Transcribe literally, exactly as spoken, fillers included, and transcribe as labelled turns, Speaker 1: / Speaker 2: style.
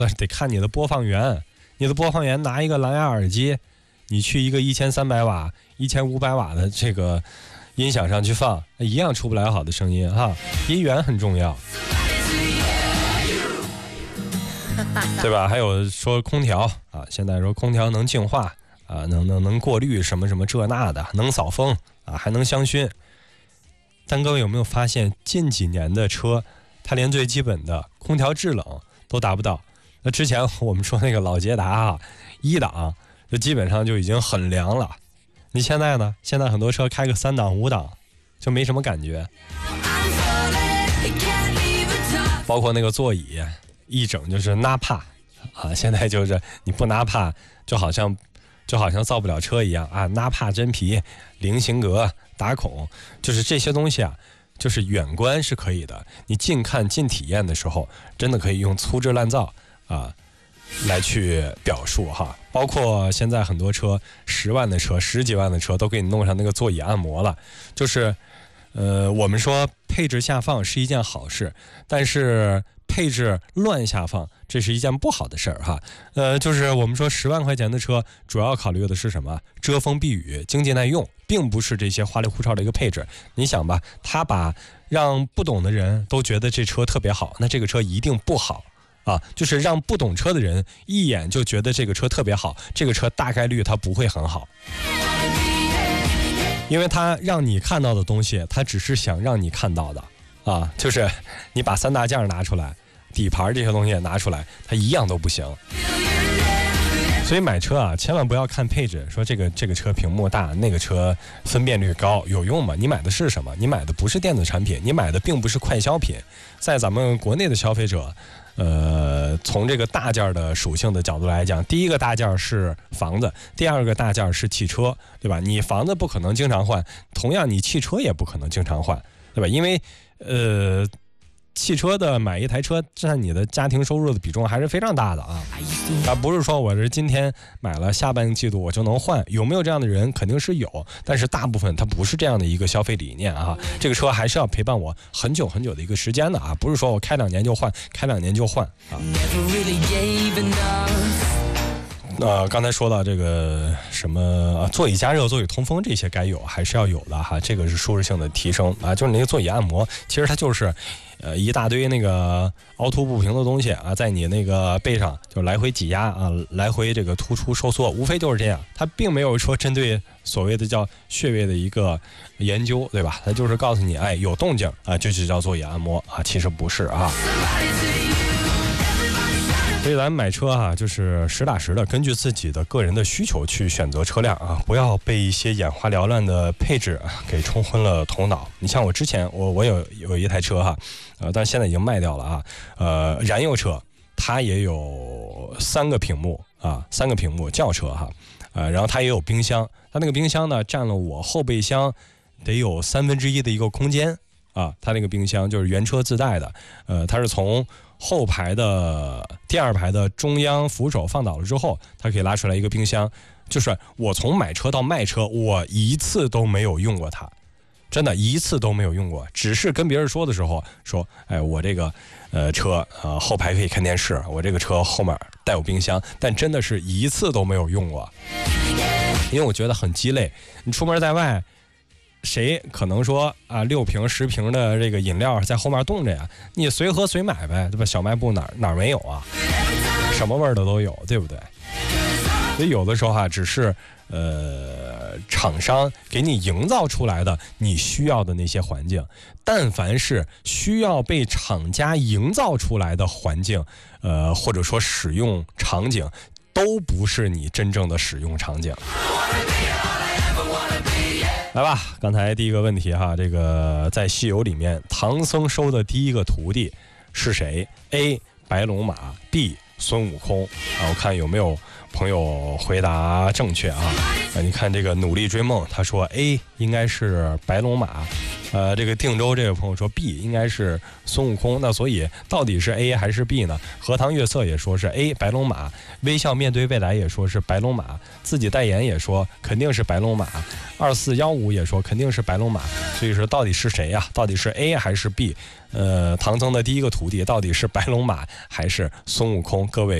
Speaker 1: 得看你的播放源。你的播放源拿一个蓝牙耳机，你去一个一千三百瓦、一千五百瓦的这个音响上去放，一样出不来好的声音哈。音源很重要，对吧？还有说空调啊，现在说空调能净化啊，能能能过滤什么什么这那的，能扫风啊，还能香薰。但各位有没有发现，近几年的车，它连最基本的空调制冷都达不到？那之前我们说那个老捷达啊，一档就基本上就已经很凉了。你现在呢？现在很多车开个三档、五档就没什么感觉。包括那个座椅，一整就是纳帕啊，现在就是你不纳帕，就好像就好像造不了车一样啊。纳帕真皮、菱形格、打孔，就是这些东西啊。就是远观是可以的，你近看近体验的时候，真的可以用粗制滥造啊来去表述哈。包括现在很多车，十万的车、十几万的车都给你弄上那个座椅按摩了。就是呃，我们说配置下放是一件好事，但是配置乱下放，这是一件不好的事儿哈。呃，就是我们说十万块钱的车，主要考虑的是什么？遮风避雨、经济耐用，并不是这些花里胡哨的一个配置。你想吧，他把让不懂的人都觉得这车特别好，那这个车一定不好啊。就是让不懂车的人一眼就觉得这个车特别好，这个车大概率它不会很好。因为他让你看到的东西，他只是想让你看到的啊，就是你把三大件拿出来，底盘这些东西拿出来，它一样都不行。所以买车啊，千万不要看配置，说这个这个车屏幕大，那个车分辨率高，有用吗？你买的是什么？你买的不是电子产品，你买的并不是快消品。在咱们国内的消费者，呃，从这个大件的属性的角度来讲，第一个大件是房子，第二个大件是汽车，对吧？你房子不可能经常换，同样你汽车也不可能经常换，对吧？因为呃。汽车的买一台车占你的家庭收入的比重还是非常大的啊，啊不是说我是今天买了下半个季度我就能换，有没有这样的人肯定是有，但是大部分它不是这样的一个消费理念啊。这个车还是要陪伴我很久很久的一个时间的啊，不是说我开两年就换，开两年就换啊。呃，刚才说到这个什么座椅加热、座椅通风这些该有还是要有的哈，这个是舒适性的提升啊。就是那个座椅按摩，其实它就是呃一大堆那个凹凸不平的东西啊，在你那个背上就来回挤压啊，来回这个突出收缩，无非就是这样。它并没有说针对所谓的叫穴位的一个研究，对吧？它就是告诉你，哎，有动静啊，这就叫座椅按摩啊，其实不是啊。所以咱们买车啊，就是实打实的根据自己的个人的需求去选择车辆啊，不要被一些眼花缭乱的配置给冲昏了头脑。你像我之前我我有有一台车哈，呃，但现在已经卖掉了啊，呃，燃油车它也有三个屏幕啊，三个屏幕轿车哈，呃，然后它也有冰箱，它那个冰箱呢占了我后备箱得有三分之一的一个空间啊，它那个冰箱就是原车自带的，呃，它是从后排的第二排的中央扶手放倒了之后，它可以拉出来一个冰箱。就是我从买车到卖车，我一次都没有用过它，真的一次都没有用过。只是跟别人说的时候说，哎，我这个呃车呃后排可以看电视，我这个车后面带有冰箱，但真的是一次都没有用过，因为我觉得很鸡肋。你出门在外，谁可能说啊六瓶十瓶的这个饮料在后面冻着呀？你随喝随买呗，对吧？小卖部哪哪没有啊？什么味儿的都有，对不对？所以有的时候哈、啊，只是呃厂商给你营造出来的你需要的那些环境，但凡是需要被厂家营造出来的环境，呃或者说使用场景，都不是你真正的使用场景。来吧，刚才第一个问题哈，这个在西游里面，唐僧收的第一个徒弟是谁 ？A. 白龙马 ，B. 孙悟空啊，我看有没有朋友回答正确啊？啊，你看这个努力追梦，他说 A 应该是白龙马呃，这个定州这位朋友说 B 应该是孙悟空，那所以到底是 A 还是 B 呢？荷塘月色也说是 A 白龙马，微笑面对未来也说是白龙马，自己代言也说肯定是白龙马，二四幺五也说肯定是白龙马，所以说到底是谁呀、啊？到底是 A 还是 B？ 呃，唐僧的第一个徒弟到底是白龙马还是孙悟空？各位。